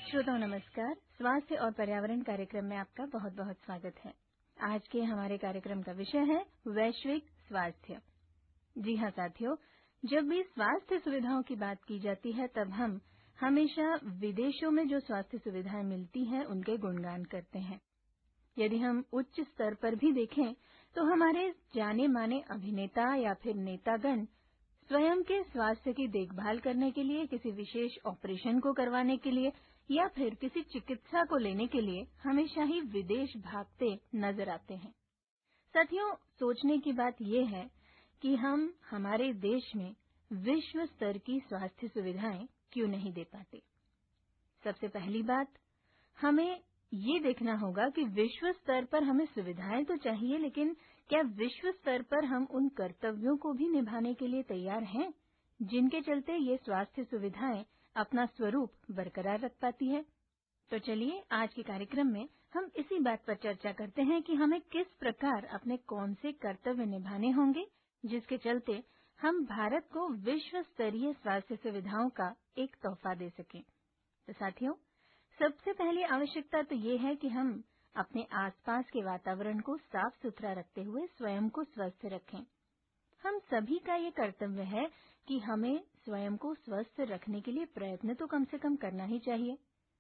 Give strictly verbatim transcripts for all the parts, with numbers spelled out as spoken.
श्रोताओं नमस्कार। स्वास्थ्य और पर्यावरण कार्यक्रम में आपका बहुत बहुत स्वागत है। आज के हमारे कार्यक्रम का विषय है वैश्विक स्वास्थ्य। जी हाँ साथियों, जब भी स्वास्थ्य सुविधाओं की बात की जाती है तब हम हमेशा विदेशों में जो स्वास्थ्य सुविधाएं मिलती हैं उनके गुणगान करते हैं। यदि हम उच्च स्तर पर भी देखें तो हमारे जाने माने अभिनेता या फिर नेतागण स्वयं के स्वास्थ्य की देखभाल करने के लिए, किसी विशेष ऑपरेशन को करवाने के लिए या फिर किसी चिकित्सा को लेने के लिए हमेशा ही विदेश भागते नजर आते हैं। साथियों, सोचने की बात यह है कि हम हमारे देश में विश्व स्तर की स्वास्थ्य सुविधाएं क्यों नहीं दे पाते। सबसे पहली बात, हमें ये देखना होगा कि विश्व स्तर पर हमें सुविधाएं तो चाहिए, लेकिन क्या विश्व स्तर पर हम उन कर्तव्यों को भी निभाने के लिए तैयार हैं जिनके चलते ये स्वास्थ्य सुविधाएं अपना स्वरूप बरकरार रख पाती है। तो चलिए आज के कार्यक्रम में हम इसी बात पर चर्चा करते हैं कि हमें किस प्रकार अपने कौन से कर्तव्य निभाने होंगे जिसके चलते हम भारत को विश्व स्तरीय स्वास्थ्य सुविधाओं का एक तोहफा दे सकें। तो साथियों, सबसे पहली आवश्यकता तो ये है कि हम अपने आसपास के वातावरण को साफ सुथरा रखते हुए स्वयं को स्वस्थ रखें। हम सभी का ये कर्तव्य है कि हमें स्वयं को स्वस्थ रखने के लिए प्रयत्न तो कम से कम करना ही चाहिए।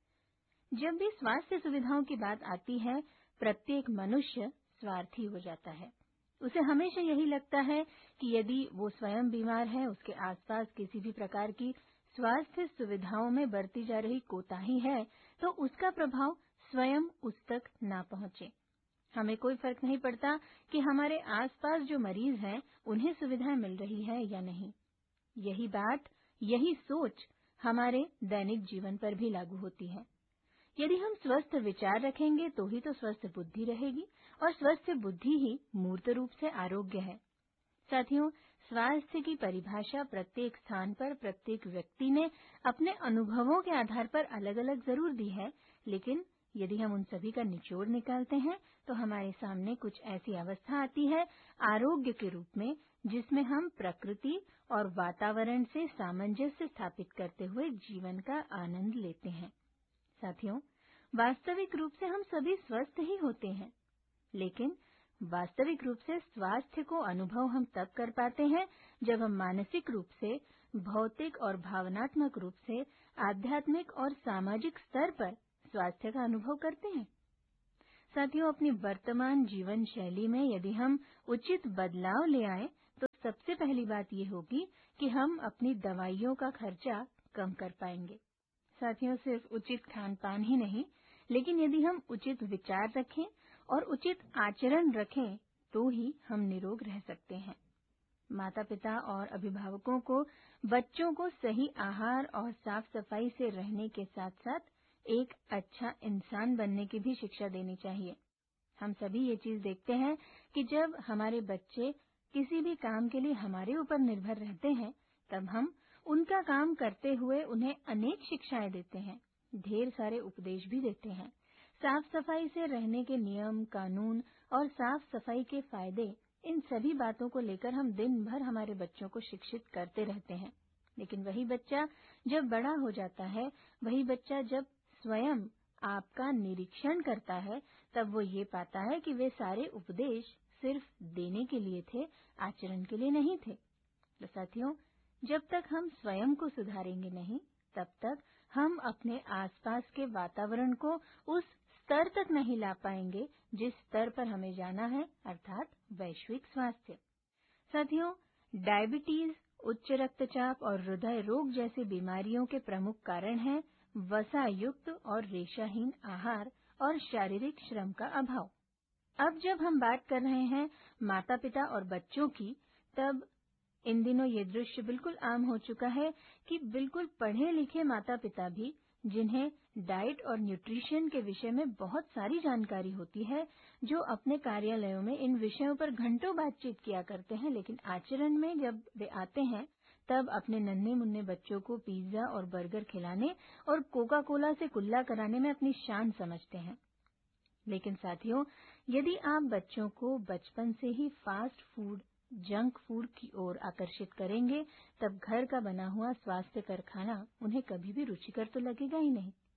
जब भी स्वास्थ्य सुविधाओं की बात आती है, प्रत्येक मनुष्य स्वार्थी हो जाता है। उसे हमेशा यही लगता है कि यदि वो स्वयं बीमार है, उसके आसपास किसी भी प्रकार की स्वास्थ्य सुविधाओं में बरती जा रही कोताही है, तो उसका प्रभाव स्वयं उस तक ना पहुंचे। हमें कोई फर्क नहीं पड़ता कि हमारे आसपास जो मरीज हैं उन्हें सुविधाएं मिल रही है या नहीं। यही बात, यही सोच हमारे दैनिक जीवन पर भी लागू होती है। यदि हम स्वस्थ विचार रखेंगे तो ही तो स्वस्थ बुद्धि रहेगी, और स्वस्थ बुद्धि ही मूर्त रूप से आरोग्य है। साथियों, स्वास्थ्य की परिभाषा प्रत्येक स्थान पर प्रत्येक व्यक्ति ने अपने अनुभवों के आधार पर अलग अलग जरूर दी है, लेकिन यदि हम उन सभी का निचोड़ निकालते हैं तो हमारे सामने कुछ ऐसी अवस्था आती है आरोग्य के रूप में, जिसमें हम प्रकृति और वातावरण से सामंजस्य स्थापित करते हुए जीवन का आनंद लेते हैं। साथियों, वास्तविक रूप से हम सभी स्वस्थ ही होते हैं, लेकिन वास्तविक रूप से स्वास्थ्य को अनुभव हम तब कर पाते हैं जब हम मानसिक रूप से, भौतिक और भावनात्मक रूप से, आध्यात्मिक और सामाजिक स्तर पर स्वास्थ्य का अनुभव करते हैं। साथियों, अपनी वर्तमान जीवन शैली में यदि हम उचित बदलाव ले आए तो सबसे पहली बात ये होगी कि हम अपनी दवाइयों का खर्चा कम कर पाएंगे। साथियों, सिर्फ उचित खान पान ही नहीं, लेकिन यदि हम उचित विचार रखें और उचित आचरण रखें तो ही हम निरोग रह सकते हैं। माता पिता और अभिभावकों को बच्चों को सही आहार और साफ सफाई से रहने के साथ साथ एक अच्छा इंसान बनने की भी शिक्षा देनी चाहिए। हम सभी ये चीज देखते हैं कि जब हमारे बच्चे किसी भी काम के लिए हमारे ऊपर निर्भर रहते हैं, तब हम उनका काम करते हुए उन्हें अनेक शिक्षाएं देते हैं, ढेर सारे उपदेश भी देते हैं। साफ सफाई से रहने के नियम, कानून और साफ सफाई के फायदे, इन सभी बातों को लेकर हम दिन भर हमारे बच्चों को शिक्षित करते रहते हैं। लेकिन वही बच्चा जब बड़ा हो जाता है, वही बच्चा जब स्वयं आपका निरीक्षण करता है, तब वो ये पाता है कि वे सारे उपदेश सिर्फ देने के लिए थे, आचरण के लिए नहीं थे। तो साथियों, जब तक हम स्वयं को सुधारेंगे नहीं, तब तक हम अपने आसपास के वातावरण को उस स्तर तक नहीं ला पाएंगे जिस स्तर पर हमें जाना है, अर्थात वैश्विक स्वास्थ्य। साथियों, डायबिटीज, उच्च रक्तचाप और हृदय रोग जैसी बीमारियों के प्रमुख कारण हैं वसा युक्त और रेशाहीन आहार और शारीरिक श्रम का अभाव। अब जब हम बात कर रहे हैं माता पिता और बच्चों की, तब इन दिनों ये दृश्य बिल्कुल आम हो चुका है कि बिल्कुल पढ़े लिखे माता पिता भी, जिन्हें डाइट और न्यूट्रिशन के विषय में बहुत सारी जानकारी होती है, जो अपने कार्यालयों में इन विषयों पर घंटों बातचीत किया करते हैं, लेकिन आचरण में जब वे आते हैं तब अपने नन्हे मुन्ने बच्चों को पिज्जा और बर्गर खिलाने और कोका कोला से कुल्ला कराने में अपनी शान समझते हैं। लेकिन साथियों, यदि आप बच्चों को बचपन से ही फास्ट फूड, जंक फूड की ओर आकर्षित करेंगे, तब घर का बना हुआ स्वास्थ्यकर खाना उन्हें कभी भी रुचिकर तो लगेगा ही नहीं।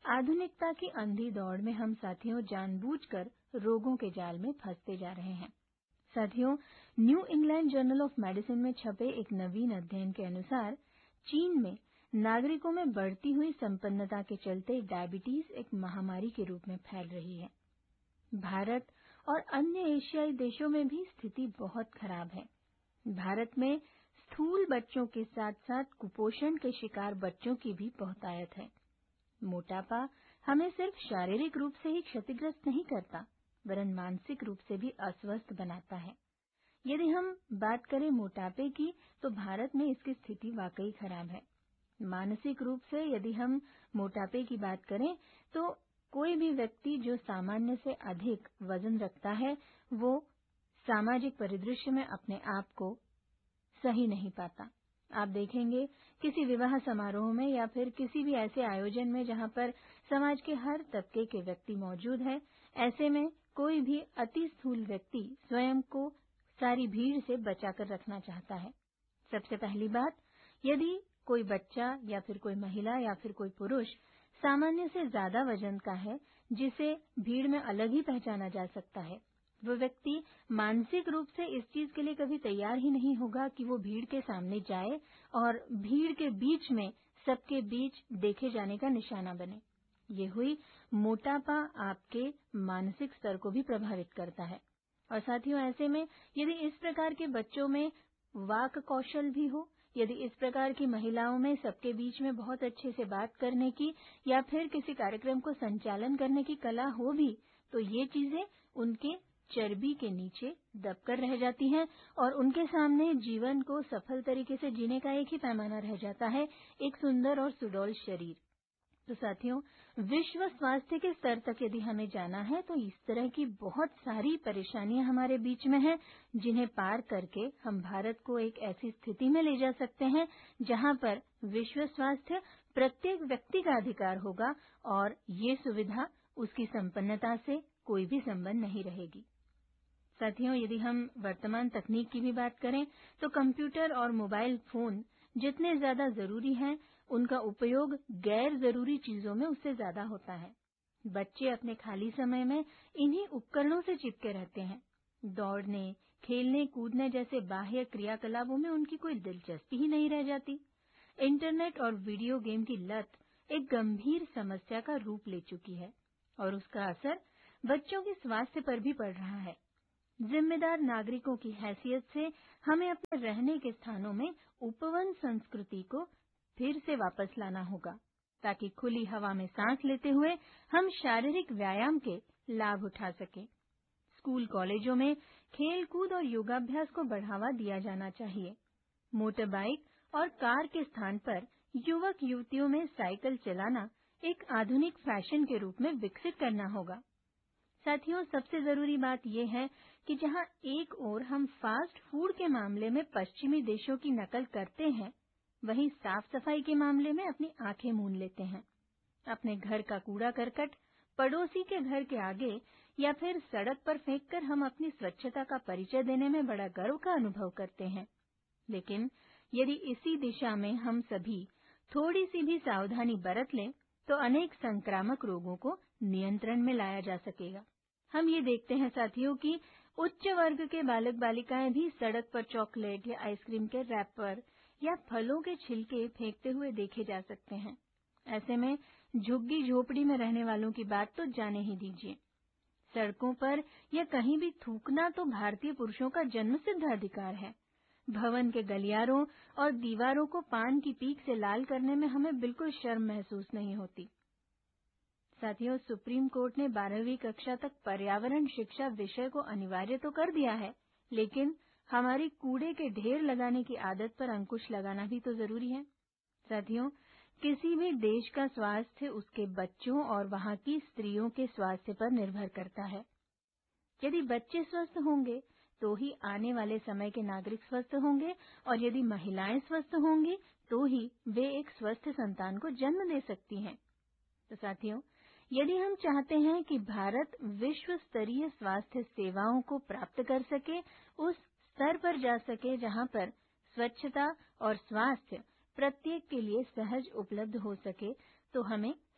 आधुनिकता की अंधी दौड़ में हम साथियों जानबूझकर रोगों के जाल में फंसते जा रहे हैं। साथियों, new England journal of medicine में छपे एक नवीन अध्ययन के अनुसार चीन में नागरिकों में बढ़ती हुई संपन्नता के चलते डायबिटीज एक महामारी के रूप में फैल रही है। भारत और अन्य एशियाई देशों में भी स्थिति बहुत खराब है। भारत में स्थूल बच्चों के साथ साथ कुपोषण के शिकार बच्चों की भी बहुतायत है। मोटापा हमें सिर्फ शारीरिक रूप से ही क्षतिग्रस्त नहीं करता, वरन मानसिक रूप से भी अस्वस्थ बनाता है। यदि हम बात करें मोटापे की, तो भारत में इसकी स्थिति वाकई खराब है। मानसिक रूप से यदि हम मोटापे की बात करें, तो कोई भी व्यक्ति जो सामान्य से अधिक वजन रखता है, वो सामाजिक परिदृश्य में अपने आप को सही नहीं पाता। आप देखेंगे किसी विवाह समारोह में या फिर किसी भी ऐसे आयोजन में जहां पर समाज के हर तबके के व्यक्ति मौजूद हैं, ऐसे में कोई भी अति स्थूल व्यक्ति स्वयं को सारी भीड़ से बचाकर रखना चाहता है। सबसे पहली बात, यदि कोई बच्चा या फिर कोई महिला या फिर कोई पुरुष सामान्य से ज्यादा वजन का है, जिसे भीड़ में अलग ही पहचाना जा सकता है, वो व्यक्ति मानसिक रूप से इस चीज के लिए कभी तैयार ही नहीं होगा कि वो भीड़ के सामने जाए और भीड़ के बीच में सबके बीच देखे जाने का निशाना बने। ये हुई मोटापा आपके मानसिक स्तर को भी प्रभावित करता है। और साथियों, ऐसे में यदि इस प्रकार के बच्चों में वाक कौशल भी हो, यदि इस प्रकार की महिलाओं में सबके बीच में बहुत अच्छे से बात करने की या फिर किसी कार्यक्रम को संचालन करने की कला हो भी, तो ये चीजें उनके चर्बी के नीचे दबकर रह जाती हैं और उनके सामने जीवन को सफल तरीके से जीने का एक ही पैमाना रह जाता है, एक सुंदर और सुडौल शरीर। तो साथियों, विश्व स्वास्थ्य के स्तर तक यदि हमें जाना है, तो इस तरह की बहुत सारी परेशानियां हमारे बीच में हैं, जिन्हें पार करके हम भारत को एक ऐसी स्थिति में ले जा सकते हैं जहां पर विश्व स्वास्थ्य प्रत्येक व्यक्ति का अधिकार होगा और ये सुविधा उसकी संपन्नता से कोई भी संबंध नहीं रहेगी। साथियों, यदि हम वर्तमान तकनीक की भी बात करें, तो कंप्यूटर और मोबाइल फोन जितने ज्यादा जरूरी हैं, उनका उपयोग गैर जरूरी चीजों में उससे ज्यादा होता है। बच्चे अपने खाली समय में इन्हीं उपकरणों से चिपके रहते हैं। दौड़ने, खेलने, कूदने जैसे बाह्य क्रियाकलापों में उनकी कोई दिलचस्पी ही नहीं रह जाती। इंटरनेट और वीडियो गेम की लत एक गंभीर समस्या का रूप ले चुकी है और उसका असर बच्चों के स्वास्थ्य पर भी पड़ रहा है। जिम्मेदार नागरिकों की हैसियत से हमें अपने रहने के स्थानों में उपवन संस्कृति को फिर से वापस लाना होगा, ताकि खुली हवा में सांस लेते हुए हम शारीरिक व्यायाम के लाभ उठा सकें। स्कूल कॉलेजों में खेल कूद और योगाभ्यास को बढ़ावा दिया जाना चाहिए। मोटर बाइक और कार के स्थान पर युवक युवतियों में साइकिल चलाना एक आधुनिक फैशन के रूप में विकसित करना होगा। साथियों, सबसे जरूरी बात यह है कि जहां एक ओर हम फास्ट फूड के मामले में पश्चिमी देशों की नकल करते हैं, वहीं साफ सफाई के मामले में अपनी आंखें मूंद लेते हैं। अपने घर का कूड़ा करकट पड़ोसी के घर के आगे या फिर सड़क पर फेंककर हम अपनी स्वच्छता का परिचय देने में बड़ा गर्व का अनुभव करते हैं। लेकिन यदि इसी दिशा में हम सभी थोड़ी सी भी सावधानी बरत लें, तो अनेक संक्रामक रोगों को नियंत्रण में लाया जा सकेगा। हम ये देखते हैं साथियों कि उच्च वर्ग के बालक बालिकाएं भी सड़क पर चॉकलेट या आइसक्रीम के रैपर या फलों के छिलके फेंकते हुए देखे जा सकते हैं। ऐसे में झुग्गी झोपड़ी में रहने वालों की बात तो जाने ही दीजिए। सड़कों पर या कहीं भी थूकना तो भारतीय पुरुषों का जन्मसिद्ध अधिकार है। भवन के गलियारों और दीवारों को पान की पीक से लाल करने में हमें बिल्कुल शर्म महसूस नहीं होती। साथियों, सुप्रीम कोर्ट ने बारहवीं कक्षा तक पर्यावरण शिक्षा विषय को अनिवार्य तो कर दिया है, लेकिन हमारी कूड़े के ढेर लगाने की आदत पर अंकुश लगाना भी तो जरूरी है। साथियों, किसी भी देश का स्वास्थ्य उसके बच्चों और वहां की स्त्रियों के स्वास्थ्य पर निर्भर करता है। यदि बच्चे स्वस्थ होंगे तो ही आने वाले समय के नागरिक स्वस्थ होंगे और यदि महिलाएं स्वस्थ होंगी तो ही वे एक स्वस्थ संतान को जन्म दे सकती हैं। तो साथियों, यदि हम चाहते हैं कि भारत विश्व स्तरीय स्वास्थ्य सेवाओं को प्राप्त कर सके, उस स्तर पर जा सके जहां पर स्वच्छता और स्वास्थ्य प्रत्येक के लिए सहज उपलब्ध हो सके, तो हमें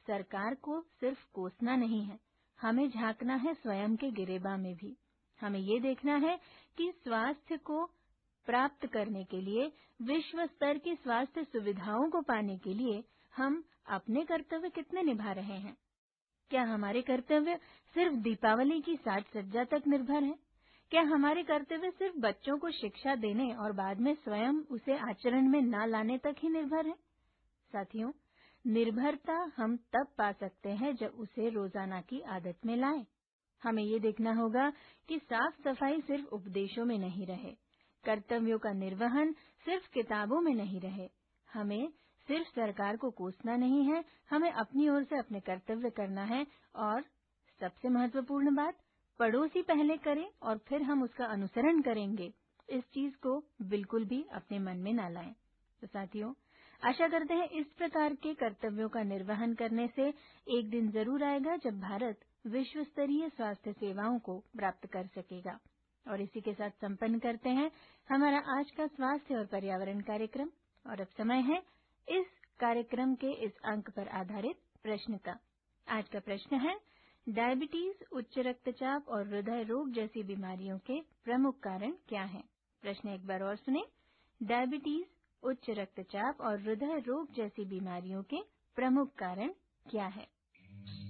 सरकार को सिर्फ कोसना नहीं है, हमें झांकना है स्वयं के गिरेबा में भी। हमें ये देखना है कि स्वास्थ्य को प्राप्त करने के लिए, विश्व स्तर की स्वास्थ्य सुविधाओं को पाने के लिए हम अपने कर्तव्य कितने निभा रहे हैं। क्या हमारे कर्तव्य सिर्फ दीपावली की साज सज्जा तक निर्भर है? क्या हमारे कर्तव्य सिर्फ बच्चों को शिक्षा देने और बाद में स्वयं उसे आचरण में न लाने तक ही निर्भर है? साथियों, निर्भरता हम तब पा सकते हैं जब उसे रोजाना की आदत में लाएं। हमें ये देखना होगा कि साफ सफाई सिर्फ उपदेशों में नहीं रहे, कर्तव्यों का निर्वहन सिर्फ किताबों में नहीं रहे। हमें सिर्फ सरकार को कोसना नहीं है, हमें अपनी ओर से अपने कर्तव्य करना है। और सबसे महत्वपूर्ण बात, पड़ोसी पहले करे और फिर हम उसका अनुसरण करेंगे, इस चीज को बिल्कुल भी अपने मन में न लाएं। तो साथियों, आशा करते हैं इस प्रकार के कर्तव्यों का निर्वहन करने से एक दिन जरूर आएगा जब भारत विश्व स्तरीय स्वास्थ्य सेवाओं को प्राप्त कर सकेगा। और इसी के साथ संपन्न करते हैं हमारा आज का स्वास्थ्य और पर्यावरण कार्यक्रम। और अब समय है इस कार्यक्रम के इस अंक पर आधारित प्रश्न का। आज का प्रश्न है, डायबिटीज, उच्च रक्तचाप और हृदय रोग जैसी बीमारियों के प्रमुख कारण क्या हैं? प्रश्न एक बार और सुने। डायबिटीज, उच्च रक्तचाप और हृदय रोग जैसी बीमारियों के प्रमुख कारण क्या है?